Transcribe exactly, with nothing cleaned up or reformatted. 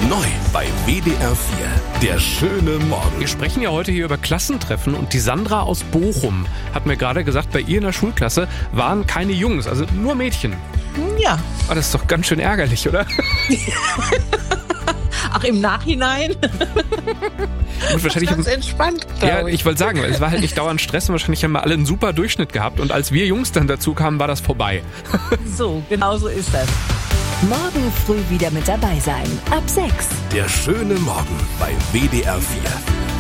Neu bei W D R vier. Der schöne Morgen. Wir sprechen ja heute hier über Klassentreffen und die Sandra aus Bochum hat mir gerade gesagt, bei ihr in der Schulklasse waren keine Jungs, also nur Mädchen. Ja. Ah, das ist doch ganz schön ärgerlich, oder? Ach, im Nachhinein? Und wahrscheinlich ganz entspannt, Ja, glaube ich. ich wollte sagen, es war halt nicht dauernd Stress und wahrscheinlich haben wir alle einen super Durchschnitt gehabt und als wir Jungs dann dazu kamen, war das vorbei. So, genau so ist das. Morgen früh wieder mit dabei sein. Ab sechs. Der schöne Morgen bei W D R vier.